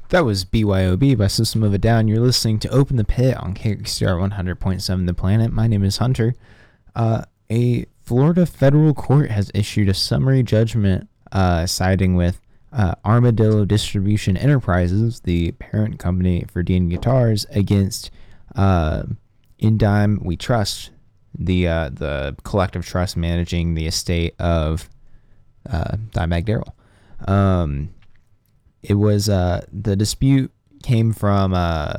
That was BYOB by System of a Down. You're listening to Open the Pit on KXR 100.7 The Planet. My name is Hunter. A Florida federal court has issued a summary judgment siding with Armadillo Distribution Enterprises, the parent company for Dean Guitars, against In Dime We Trust, the collective trust managing the estate of Dimebag Darrell. It was the dispute came from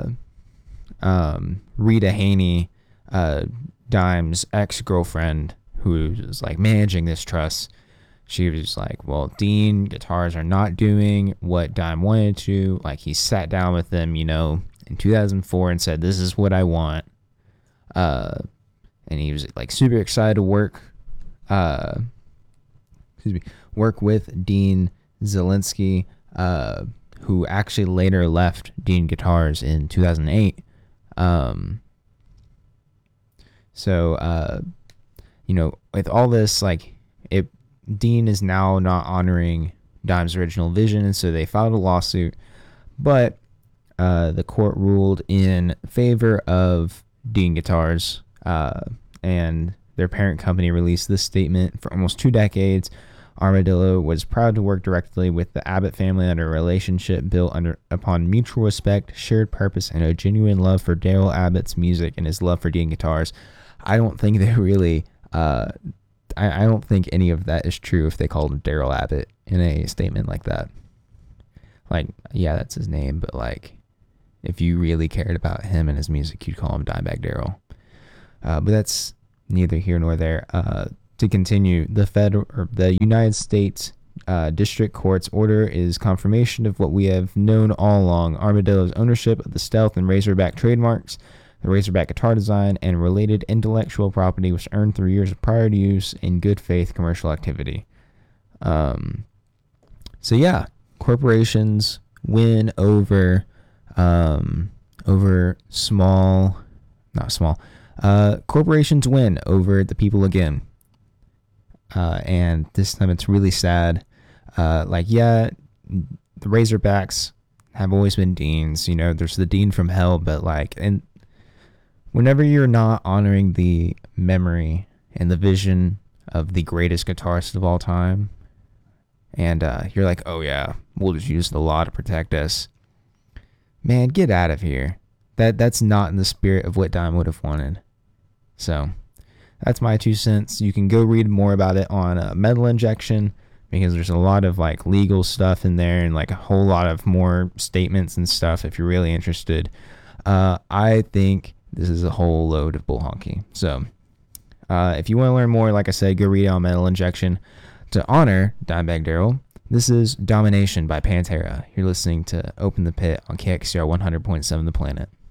Rita Haney, Dime's ex-girlfriend, who was like managing this trust. She was like, well, Dean Guitars are not doing what Dime wanted to. Like, he sat down with them, in 2004 and said, this is what I want. And he was like super excited to work with Dean Zielinski, who actually later left Dean Guitars in 2008. With all this, Dean is now not honoring Dime's original vision, and so they filed a lawsuit. But the court ruled in favor of Dean Guitars, and their parent company released this statement. For almost 2 decades, Armadillo was proud to work directly with the Abbott family under a relationship built upon mutual respect, shared purpose, and a genuine love for Darrell Abbott's music and his love for Dean Guitars. I don't think they really... I don't think any of that is true if they called him Darrell Abbott in a statement like that. Yeah, that's his name, but if you really cared about him and his music, you'd call him Dimebag Darrell. But that's neither here nor there. To continue, the United States District Court's order is confirmation of what we have known all along: Armadillo's ownership of the Stealth and Razorback trademarks, the Razorback guitar design, and related intellectual property was earned through years of prior use in good faith commercial activity. Corporations win over corporations win over the people again. And this time it's really sad. The Razorbacks have always been Deans. There's the Dean from hell, but and whenever you're not honoring the memory and the vision of the greatest guitarist of all time, and you're like, oh yeah, we'll just use the law to protect us. Man, get out of here. That's not in the spirit of what Dime would have wanted. So that's my 2 cents. You can go read more about it on Metal Injection, because there's a lot of legal stuff in there and a whole lot of more statements and stuff if you're really interested. I think this is a whole load of bull honky. So if you want to learn more, like I said, go read it on Metal Injection. To honor Dimebag Darrell, this is Domination by Pantera. You're listening to Open the Pit on KXR 100.7 The Planet.